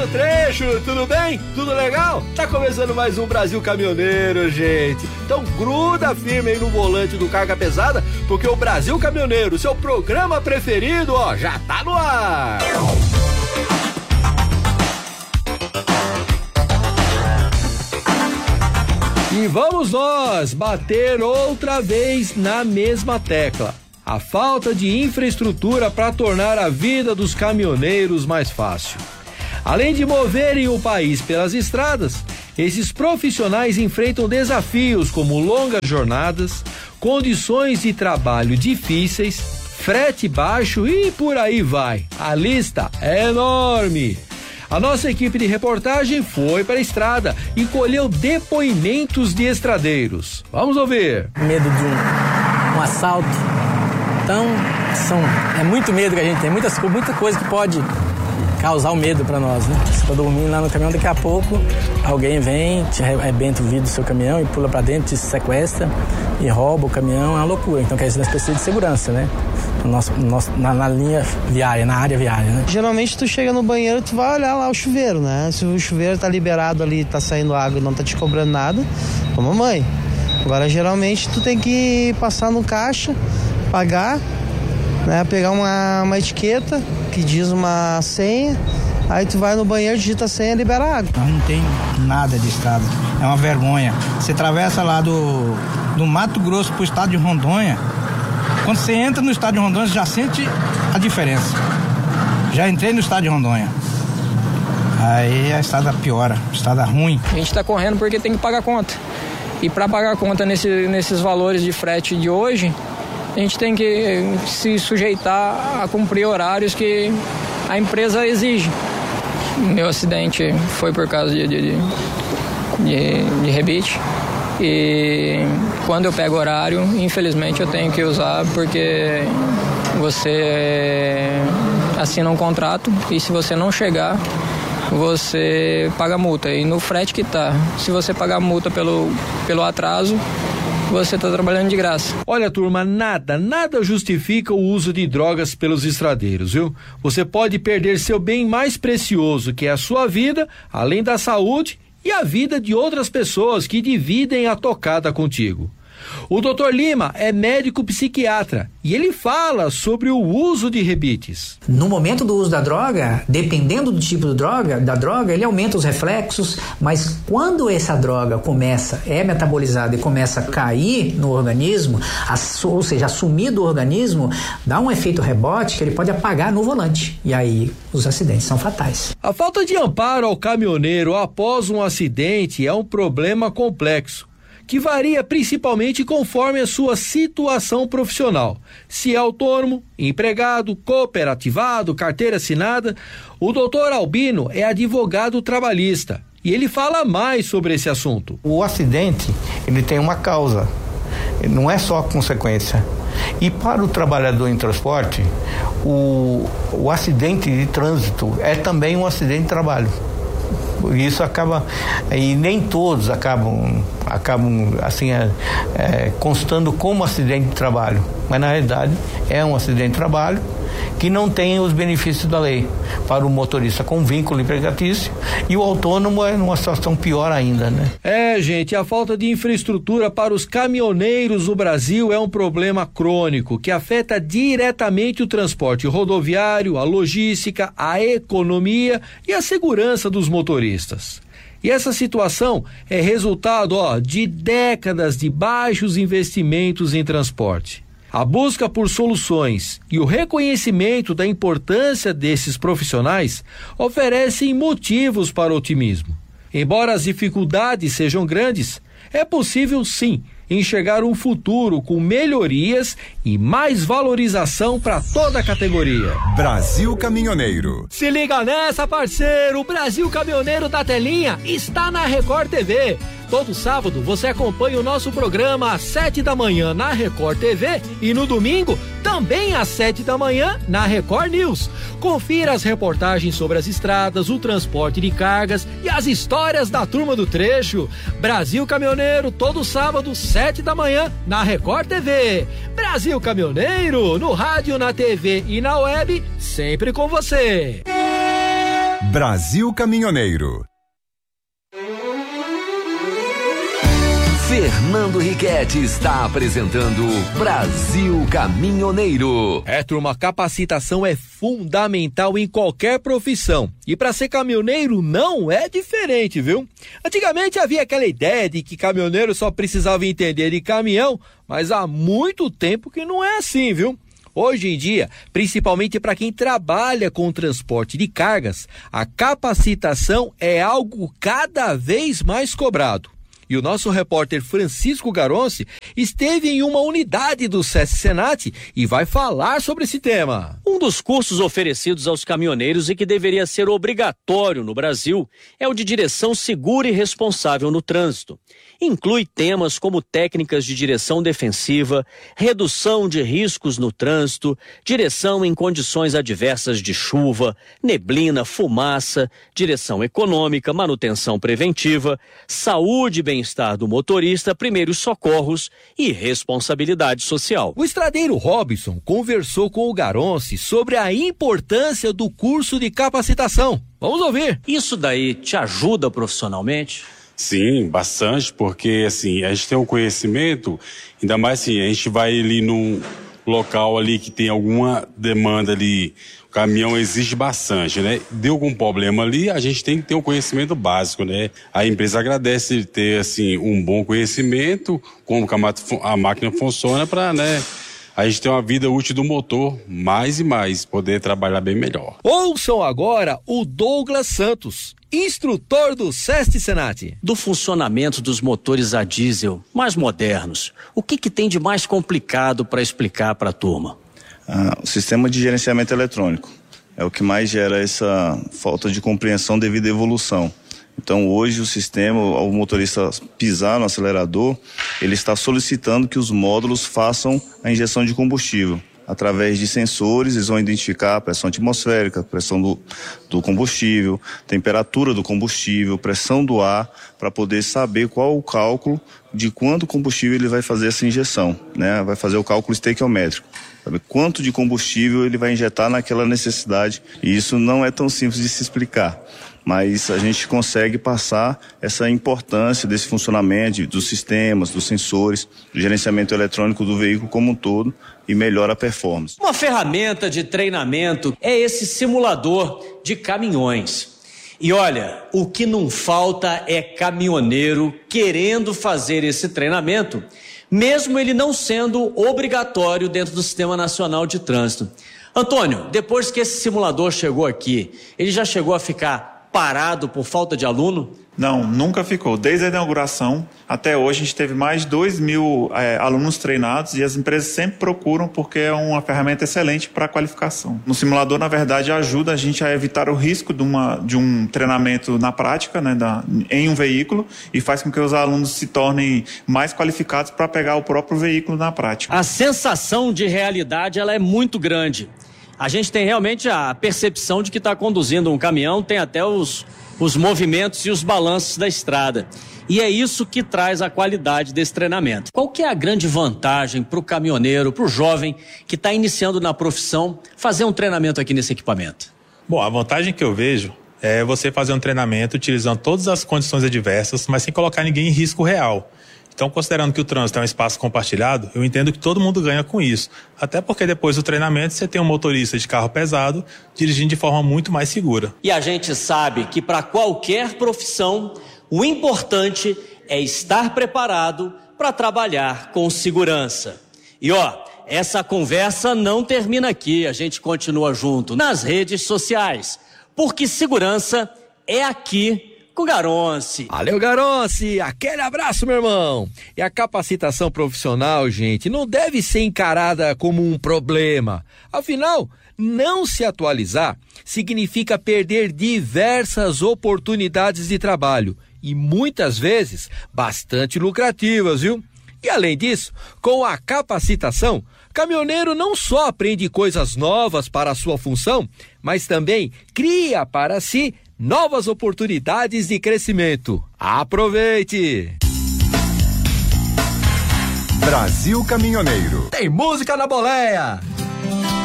trecho, tudo bem? Tudo legal? Tá começando mais um Brasil Caminhoneiro, gente. Então gruda firme aí no volante do Carga Pesada, porque o Brasil Caminhoneiro, seu programa preferido, ó, já tá no ar. E vamos nós bater outra vez na mesma tecla. A falta de infraestrutura para tornar a vida dos caminhoneiros mais fácil. Além de moverem o país pelas estradas, esses profissionais enfrentam desafios como longas jornadas, condições de trabalho difíceis, frete baixo e por aí vai. A lista é enorme. A nossa equipe de reportagem foi para a estrada e colheu depoimentos de estradeiros. Vamos ouvir. Medo de um assalto. Então, é muito medo que a gente tem, muita coisa que pode causar o medo para nós, né? Você tá dormindo lá no caminhão, daqui a pouco alguém vem, te arrebenta o vidro do seu caminhão e pula para dentro, te sequestra e rouba o caminhão, é uma loucura. Então, quer dizer, nós precisamos de segurança, né? Na linha viária, na área viária, né? Geralmente tu chega no banheiro, tu vai olhar lá o chuveiro, né? Se o chuveiro tá liberado ali, tá saindo água e não tá te cobrando nada, ô mamãe. Agora, geralmente, tu tem que passar no caixa, pagar, né? Pegar uma etiqueta que diz uma senha, aí tu vai no banheiro, digita a senha e libera a água. Não tem nada de estrada, é uma vergonha. Você atravessa lá do Mato Grosso pro estado de Rondônia, quando você entra no estado de Rondônia, você já sente a diferença. Já entrei no estado de Rondônia. Aí a estrada piora, a estrada ruim. A gente tá correndo porque tem que pagar a conta. E para pagar a conta nesses valores de frete de hoje, a gente tem que se sujeitar a cumprir horários que a empresa exige. Meu acidente foi por causa de rebite. E quando eu pego horário, infelizmente eu tenho que usar, porque você assina um contrato e se você não chegar, você paga multa. E no frete que tá, se você pagar multa pelo atraso, você está trabalhando de graça. Olha, turma, nada justifica o uso de drogas pelos estradeiros, viu? Você pode perder seu bem mais precioso, que é a sua vida, além da saúde e a vida de outras pessoas que dividem a tocada contigo. O Dr. Lima é médico psiquiatra e ele fala sobre o uso de rebites. No momento do uso da droga, dependendo do tipo da droga, ele aumenta os reflexos, mas quando essa droga é metabolizada e começa a cair no organismo, ou seja, sumir do organismo, dá um efeito rebote que ele pode apagar no volante. E aí os acidentes são fatais. A falta de amparo ao caminhoneiro após um acidente é um problema complexo, que varia principalmente conforme a sua situação profissional. Se é autônomo, empregado, cooperativado, carteira assinada. O doutor Albino é advogado trabalhista e ele fala mais sobre esse assunto. O acidente, ele tem uma causa, não é só consequência. E para o trabalhador em transporte, o acidente de trânsito é também um acidente de trabalho. Isso acaba, e nem todos acabam assim, constando como acidente de trabalho, mas na realidade é um acidente de trabalho que não tem os benefícios da lei para o motorista com vínculo empregatício, e o autônomo é numa situação pior ainda, né? Gente, a falta de infraestrutura para os caminhoneiros no Brasil é um problema crônico que afeta diretamente o transporte rodoviário, a logística, a economia e a segurança dos motoristas. E essa situação é resultado de décadas de baixos investimentos em transporte. A busca por soluções e o reconhecimento da importância desses profissionais oferecem motivos para otimismo. Embora as dificuldades sejam grandes, é possível sim enxergar um futuro com melhorias e mais valorização para toda a categoria. Brasil Caminhoneiro. Se liga nessa, parceiro! O Brasil Caminhoneiro da Telinha está na Record TV. Todo sábado você acompanha o nosso programa às 7 da manhã na Record TV e no domingo também às 7 da manhã na Record News. Confira as reportagens sobre as estradas, o transporte de cargas e as histórias da turma do trecho. Brasil Caminhoneiro, todo sábado, 7 da manhã na Record TV. Brasil Caminhoneiro, no rádio, na TV e na web, sempre com você. Brasil Caminhoneiro. Fernando Riquetti está apresentando Brasil Caminhoneiro. Turma, capacitação é fundamental em qualquer profissão. E para ser caminhoneiro não é diferente, viu? Antigamente havia aquela ideia de que caminhoneiro só precisava entender de caminhão, mas há muito tempo que não é assim, viu? Hoje em dia, principalmente para quem trabalha com transporte de cargas, a capacitação é algo cada vez mais cobrado. E o nosso repórter Francisco Garonci esteve em uma unidade do SESC Senat e vai falar sobre esse tema. Um dos cursos oferecidos aos caminhoneiros e que deveria ser obrigatório no Brasil é o de direção segura e responsável no trânsito. Inclui temas como técnicas de direção defensiva, redução de riscos no trânsito, direção em condições adversas de chuva, neblina, fumaça, direção econômica, manutenção preventiva, saúde e bem-estar do motorista, primeiros socorros e responsabilidade social. O estradeiro Robson conversou com o Garonci sobre a importância do curso de capacitação. Vamos ouvir. Isso daí te ajuda profissionalmente? Sim, bastante, porque assim, a gente tem um conhecimento, ainda mais assim, a gente vai ali num local ali que tem alguma demanda ali, o caminhão exige bastante, né? Deu algum problema ali, a gente tem que ter um conhecimento básico, né? A empresa agradece ter, assim, um bom conhecimento, como que a máquina funciona para, né, a gente ter uma vida útil do motor mais e mais, poder trabalhar bem melhor. Ouçam agora o Douglas Santos, instrutor do SESC Senat. Do funcionamento dos motores a diesel mais modernos, o que tem de mais complicado para explicar para a turma? O sistema de gerenciamento eletrônico é o que mais gera essa falta de compreensão devido à evolução. Então hoje o sistema, ao motorista pisar no acelerador, ele está solicitando que os módulos façam a injeção de combustível. Através de sensores, eles vão identificar a pressão atmosférica, pressão do combustível, temperatura do combustível, pressão do ar, para poder saber qual o cálculo de quanto combustível ele vai fazer essa injeção, né? Vai fazer o cálculo estequiométrico, saber quanto de combustível ele vai injetar naquela necessidade. E isso não é tão simples de se explicar, mas a gente consegue passar essa importância desse funcionamento dos sistemas, dos sensores, do gerenciamento eletrônico do veículo como um todo e melhora a performance. Uma ferramenta de treinamento é esse simulador de caminhões. E olha, o que não falta é caminhoneiro querendo fazer esse treinamento, mesmo ele não sendo obrigatório dentro do Sistema Nacional de Trânsito. Antônio, depois que esse simulador chegou aqui, ele já chegou a ficar parado por falta de aluno? Não, nunca ficou. Desde a inauguração até hoje a gente teve mais de 2.000 alunos treinados e as empresas sempre procuram porque é uma ferramenta excelente para a qualificação. No simulador, na verdade, ajuda a gente a evitar o risco de um treinamento na prática, né, em um veículo, e faz com que os alunos se tornem mais qualificados para pegar o próprio veículo na prática. A sensação de realidade ela é muito grande. A gente tem realmente a percepção de que está conduzindo um caminhão, tem até os movimentos e os balanços da estrada. E é isso que traz a qualidade desse treinamento. Qual que é a grande vantagem para o caminhoneiro, para o jovem que está iniciando na profissão, fazer um treinamento aqui nesse equipamento? Bom, a vantagem que eu vejo é você fazer um treinamento utilizando todas as condições adversas, mas sem colocar ninguém em risco real. Então, considerando que o trânsito é um espaço compartilhado, eu entendo que todo mundo ganha com isso. Até porque depois do treinamento você tem um motorista de carro pesado dirigindo de forma muito mais segura. E a gente sabe que para qualquer profissão, o importante é estar preparado para trabalhar com segurança. E essa conversa não termina aqui, a gente continua junto nas redes sociais, porque segurança é aqui com o Garonci. Valeu, Garonci, aquele abraço, meu irmão. E a capacitação profissional, gente, não deve ser encarada como um problema. Afinal, não se atualizar significa perder diversas oportunidades de trabalho e muitas vezes bastante lucrativas, viu? E além disso, com a capacitação, caminhoneiro não só aprende coisas novas para a sua função, mas também cria para si novas oportunidades de crescimento. Aproveite! Brasil Caminhoneiro. Tem música na boleia!